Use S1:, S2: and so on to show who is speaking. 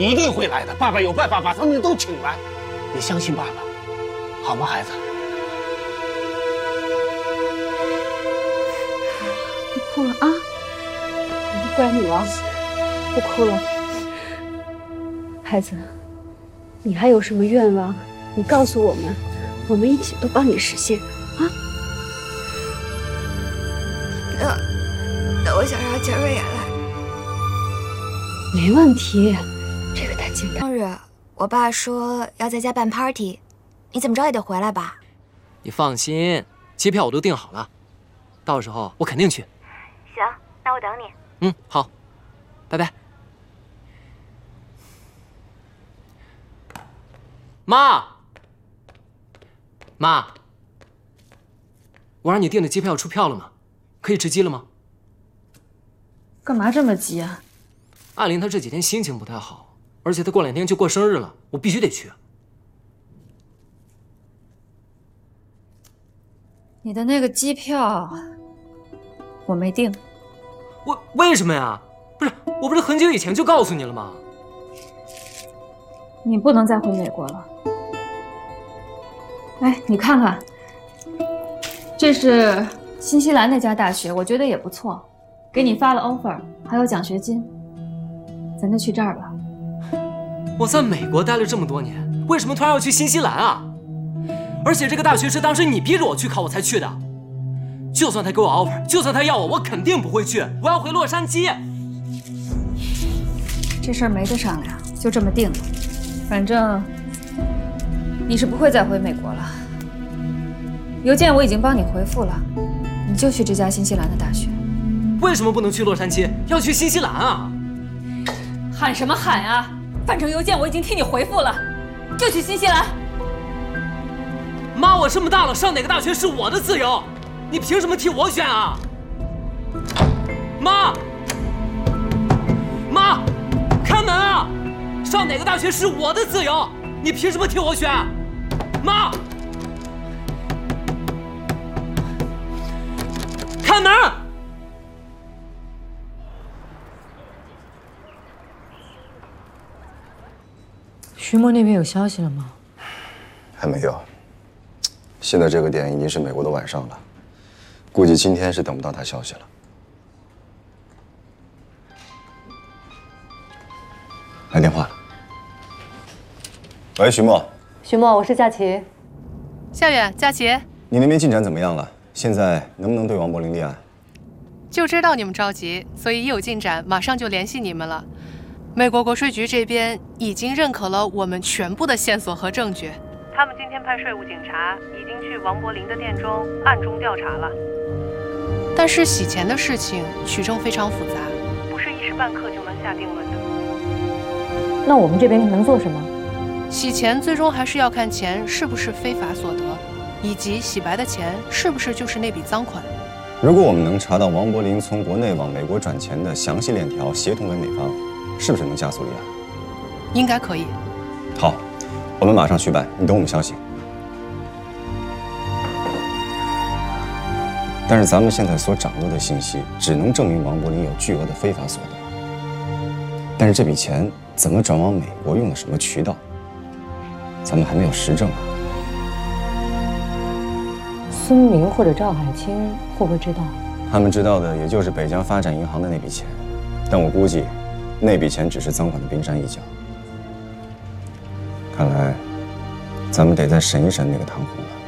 S1: 一定会来的。爸爸有办法把他们都请来，你相信爸爸，好吗，孩子？
S2: 别哭了啊！乖女王，不哭了。孩子，你还有什么愿望？你告诉我们，我们一起都帮你实现啊！
S3: 那我想让杰瑞也来。
S2: 没问题，这个太简单。
S3: 生日，我爸说要在家办 party， 你怎么着也得回来吧？
S4: 你放心，机票我都订好了，到时候我肯定去。
S3: 行，那我等你。
S4: 嗯，好，拜拜。妈，我让你订的机票出票了吗？可以值机了吗？
S5: 干嘛这么急啊？
S4: 艾琳她这几天心情不太好，而且她过2天就过生日了，我必须得去。
S5: 你的那个机票我没订。
S4: 为什么呀？我不是很久以前就告诉你了吗？
S5: 你不能再回美国了。哎，你看看，这是新西兰那家大学，我觉得也不错，给你发了 offer， 还有奖学金，咱就去这儿吧。
S4: 我在美国待了这么多年，为什么突然要去新西兰啊？而且这个大学是当时你逼着我去考，我才去的。就算他给我 offer， 就算他要我，我肯定不会去，我要回洛杉矶。
S5: 这事儿没得商量，就这么定了。反正你是不会再回美国了。邮件我已经帮你回复了，你就去这家新西兰的大学。
S4: 为什么不能去洛杉矶，要去新西兰啊？
S5: 喊什么喊啊！反正邮件我已经替你回复了，就去新西兰。
S4: 妈，我这么大了，上哪个大学是我的自由，你凭什么替我选啊？妈，开门啊！上哪个大学是我的自由，你凭什么替我选？妈，开门！
S6: 徐墨那边有消息了吗？
S7: 还没有。现在这个点已经是美国的晚上了，估计今天是等不到他消息了。来电话了。喂，徐墨。
S6: 徐墨，我是佳琪。
S8: 夏远，佳琪，
S7: 你那边进展怎么样了？现在能不能对王柏林立案？
S8: 就知道你们着急，所以一有进展马上就联系你们了。美国国税局这边已经认可了我们全部的线索和证据。他们今天派税务警察已经去王柏林的店中暗中调查了。但是洗钱的事情取证非常复杂，不是一时半刻就能下定论的。
S6: 那我们这边能做什么？
S8: 洗钱最终还是要看钱是不是非法所得，以及洗白的钱是不是就是那笔赃款。
S7: 如果我们能查到王柏林从国内往美国转钱的详细链条，协同给美方，是不是能加速立案？
S8: 应该可以。
S7: 好，我们马上续办，你等我们消息。但是咱们现在所掌握的信息，只能证明王柏林有巨额的非法所得。但是这笔钱怎么转往美国，用的什么渠道，咱们还没有实证啊。
S6: 孙明或者赵海清会不会知道？
S7: 他们知道的也就是北疆发展银行的那笔钱，但我估计，那笔钱只是赃款的冰山一角。看来，咱们得再审一审那个唐红了。